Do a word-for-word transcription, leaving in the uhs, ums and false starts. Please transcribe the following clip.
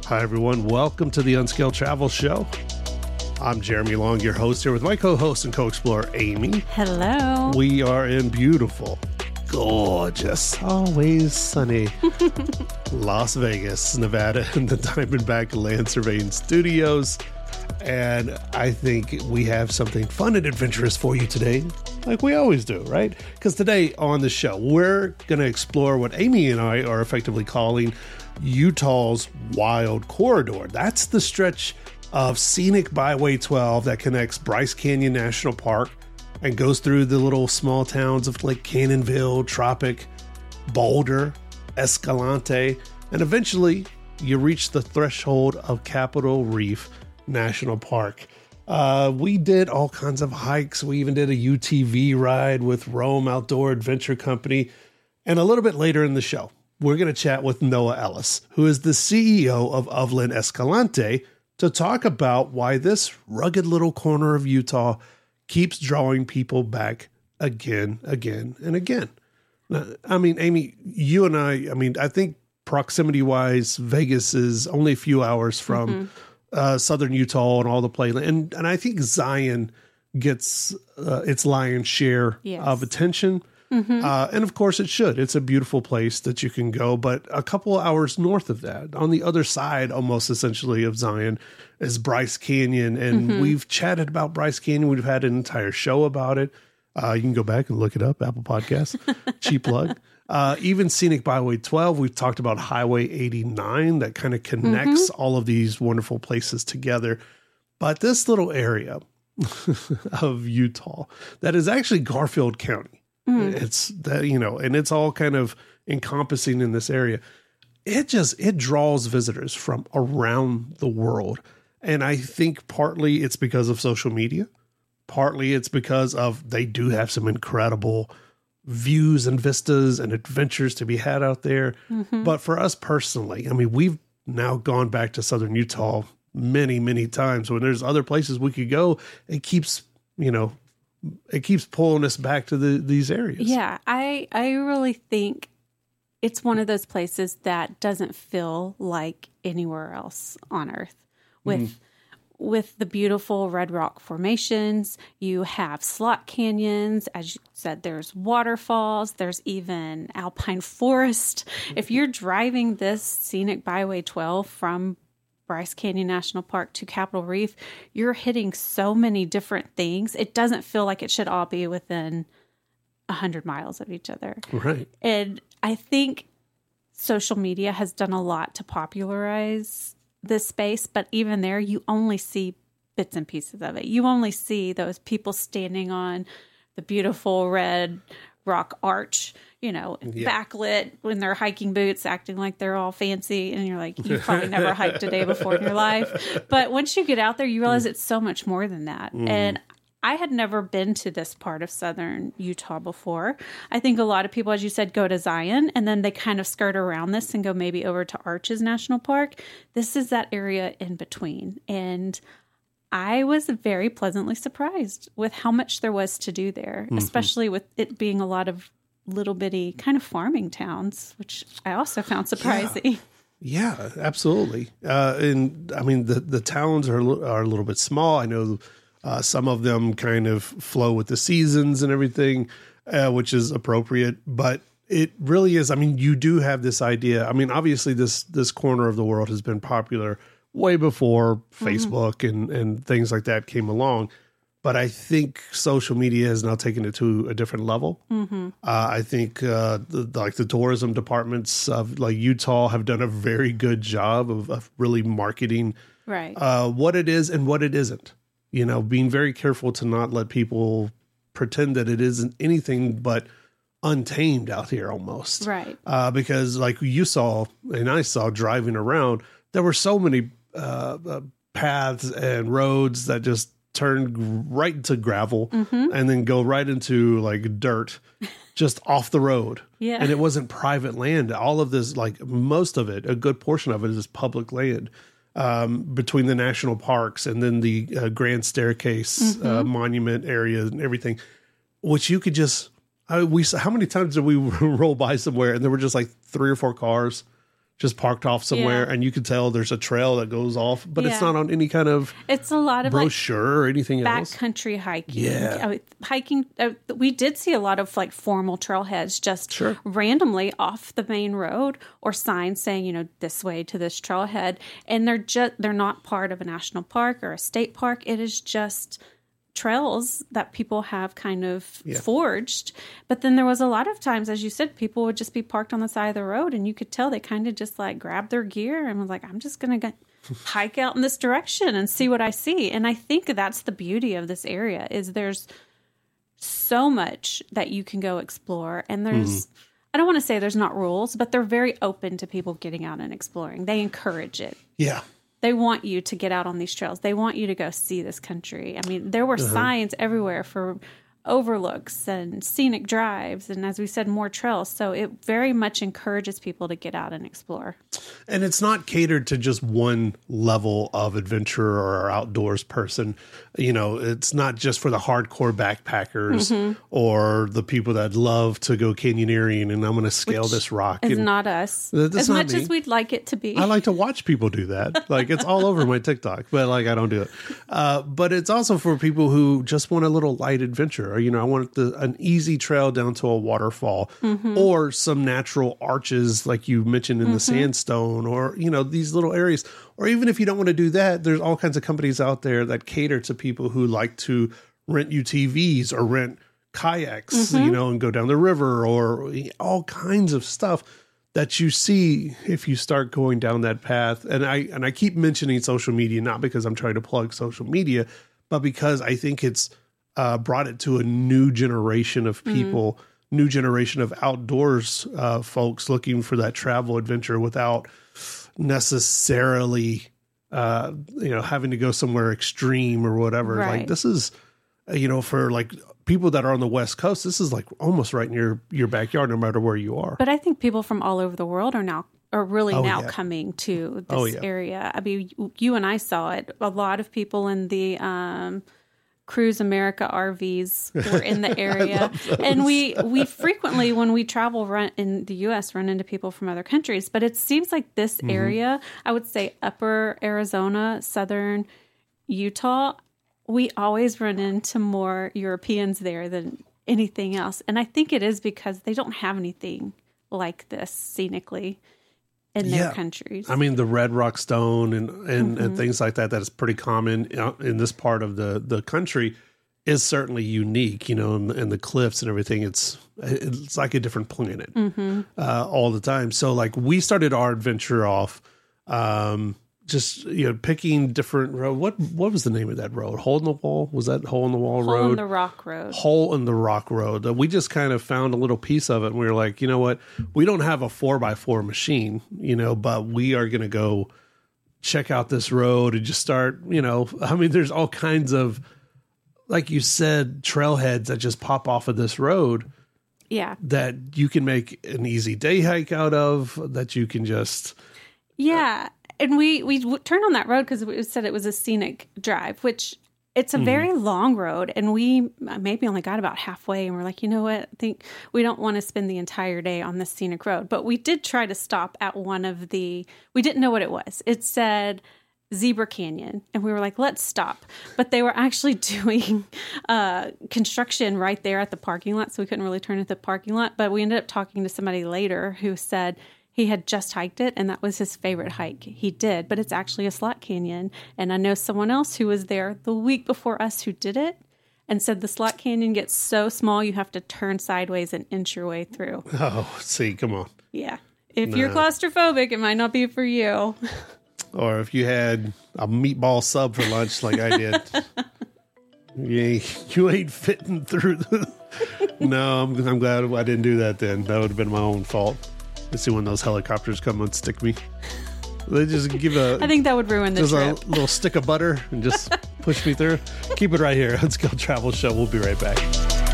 Hi, everyone. Welcome to the Unscaled Travel Show. I'm Jeremy Long, your host here with my co-host and co-explorer, Amy. Hello. We are in beautiful, gorgeous, always sunny Las Vegas, Nevada, in the Diamondback Land Surveying Studios. And I think we have something fun and adventurous for you today, like we always do, right? Because today on the show, we're going to explore what Amy and I are effectively calling Utah's Wild Corridor. That's the stretch of scenic Byway twelve that connects Bryce Canyon National Park and goes through the little small towns of Lake Cannonville, Tropic, Boulder, Escalante, and eventually you reach the threshold of Capitol Reef National Park. Uh, we did all kinds of hikes. We even did a U T V ride with Rome Outdoor Adventure Company. And a little bit later in the show, we're going to chat with Noah Ellis, who is the C E O of Ovalen Escalante, to talk about why this rugged little corner of Utah keeps drawing people back again, again, and again. I mean, Amy, you and I, I mean, I think proximity-wise, Vegas is only a few hours from mm-hmm. uh, southern Utah and all the playland. And, and I think Zion gets uh, its lion's share yes. of attention. Mm-hmm. Uh, and of course it should. It's a beautiful place that you can go, but a couple of hours north of that, on the other side, almost essentially of Zion, is Bryce Canyon. And mm-hmm. we've chatted about Bryce Canyon. We've had an entire show about it. Uh, you can go back and look it up, Apple Podcasts, cheap plug. Uh, even Scenic Byway twelve, we've talked about Highway eighty-nine that kind of connects mm-hmm. all of these wonderful places together. But this little area of Utah, that is actually Garfield County. Mm. It's that, you know, and it's all kind of encompassing in this area. It just, it draws visitors from around the world. And I think partly it's because of social media. Partly it's because of, they do have some incredible views and vistas and adventures to be had out there. Mm-hmm. But for us personally, I mean, we've now gone back to Southern Utah many, many times. When there's other places we could go, it keeps, you know, it keeps pulling us back to the, these areas. Yeah, I I really think it's one of those places that doesn't feel like anywhere else on Earth. With mm. with the beautiful red rock formations, you have slot canyons. As you said, there's waterfalls. There's even alpine forest. If you're driving this scenic Byway twelve from Bryce Canyon National Park to Capitol Reef, you're hitting so many different things. It doesn't feel like it should all be within a hundred miles of each other. Right. And I think social media has done a lot to popularize this space, but even there, you only see bits and pieces of it. You only see those people standing on the beautiful red rock arch, you know, yeah. backlit in their hiking boots, acting like they're all fancy. And you're like, you've probably never hiked a day before in your life. But once you get out there, you realize it's so much more than that. Mm. And I had never been to this part of southern Utah before. I think a lot of people, as you said, go to Zion and then they kind of skirt around this and go maybe over to Arches National Park. This is that area in between. And I was very pleasantly surprised with how much there was to do there, mm-hmm. especially with it being a lot of little bitty kind of farming towns, which I also found surprising. Yeah, yeah absolutely. Uh, and I mean, the, the towns are, are a little bit small. I know uh, some of them kind of flow with the seasons and everything, uh, which is appropriate, but it really is. I mean, you do have this idea. I mean, obviously this, this corner of the world has been popular way before Facebook mm-hmm. and, and things like that came along. But I think social media has now taken it to a different level. Mm-hmm. Uh, I think uh, the, like the tourism departments of like Utah have done a very good job of, of really marketing right. uh, what it is and what it isn't. You know, being very careful to not let people pretend that it isn't anything but untamed out here almost. Right. Uh, because like you saw and I saw driving around, there were so many Uh, uh, paths and roads that just turn right into gravel mm-hmm. and then go right into like dirt just off the road. Yeah. And it wasn't private land. All of this, like most of it, a good portion of it is public land um, between the national parks and then the uh, Grand Staircase mm-hmm. uh, monument area and everything, which you could just, I, we how many times did we roll by somewhere and there were just like three or four cars just parked off somewhere, Yeah. and you can tell there's a trail that goes off, but it's Yeah. not on any kind of It's a lot of like brochure or anything else. backcountry hiking. Yeah. I mean, hiking. Uh, we did see a lot of like formal trailheads just Sure. randomly off the main road, or signs saying, you know, this way to this trailhead, and they're just they're not part of a national park or a state park. It is just trails that people have kind of Yeah. forged. But then there was a lot of times, as you said, people would just be parked on the side of the road, and you could tell they kind of just like grabbed their gear and was like, I'm just going to hike out in this direction and see what I see. And I think that's the beauty of this area, is there's so much that you can go explore. And there's, mm-hmm. I don't want to say there's not rules, but they're very open to people getting out and exploring. They encourage it. Yeah. They want you to get out on these trails. They want you to go see this country. I mean, there were uh-huh. signs everywhere for overlooks and scenic drives, and as we said, more trails. So it very much encourages people to get out and explore. And it's not catered to just one level of adventure or outdoors person. You know, it's not just for the hardcore backpackers mm-hmm. or the people that love to go canyoneering and I'm going to scale Which this rock. It's and not us. As not much me. as we'd like it to be. I like to watch people do that. Like, it's all over my TikTok, but like I don't do it. Uh, but it's also for people who just want a little light adventure. Or, you know, I want the, an easy trail down to a waterfall mm-hmm. or some natural arches like you mentioned in mm-hmm. the sandstone, or, you know, these little areas. Or even if you don't want to do that, there's all kinds of companies out there that cater to people who like to rent U T Vs or rent kayaks, mm-hmm. you know, and go down the river, or all kinds of stuff that you see if you start going down that path. And I and I keep mentioning social media, not because I'm trying to plug social media, but because I think it's uh, brought it to a new generation of people, mm-hmm. new generation of outdoors uh, folks looking for that travel adventure without necessarily, uh, you know, having to go somewhere extreme or whatever. Right. Like, this is, you know, for like people that are on the West Coast, this is like almost right in your, your backyard, no matter where you are. But I think people from all over the world are now are really oh, now yeah. coming to this oh, yeah. area. I mean, you and I saw it. A lot of people in the um, Cruise America R Vs were in the area, and we we frequently, when we travel run in the U S, run into people from other countries. But it seems like this mm-hmm. area, I would say upper Arizona, southern Utah, we always run into more Europeans there than anything else. And I think it is because they don't have anything like this scenically in their yeah. countries. I mean, the red rock stone and, and, mm-hmm. and things like that, that is pretty common in this part of the, the country, is certainly unique, you know, and, and the cliffs and everything. It's, it's like a different planet mm-hmm. uh, all the time. So like we started our adventure off, um, just, you know, picking different road. What what was the name of that road? Hole in the Wall? Was that Hole in the Wall Hole Road? Hole in the Rock Road. Hole in the Rock Road. We just kind of found a little piece of it, and we were like, you know what? We don't have a four by four machine, you know, but we are going to go check out this road and just start, you know, I mean, there's all kinds of, like you said, trailheads that just pop off of this road. Yeah. That you can make an easy day hike out of, that you can just... Yeah. Uh, And we, we turned on that road because we said it was a scenic drive, which it's a mm-hmm. very long road. And we maybe only got about halfway, and we're like, you know what? I think we don't want to spend the entire day on this scenic road. But we did try to stop at one of the, we didn't know what it was. It said Zebra Canyon. And we were like, let's stop. But they were actually doing uh, construction right there at the parking lot. So we couldn't really turn at the parking lot. But we ended up talking to somebody later who said he had just hiked it, and that was his favorite hike. He did, but it's actually a slot canyon. And I know someone else who was there the week before us who did it and said the slot canyon gets so small you have to turn sideways and inch your way through. Oh, see, come on. Yeah. If nah. you're claustrophobic, it might not be for you. Or if you had a meatball sub for lunch like I did. you, ain't, you ain't fitting through the... No, I'm, I'm glad I didn't do that then. That would have been my own fault. Let's see when those helicopters come and stick me. They just give a... I think that would ruin the just trip. a little stick of butter and just push me through. Keep it right here. Let's go Travel Show. We'll be right back.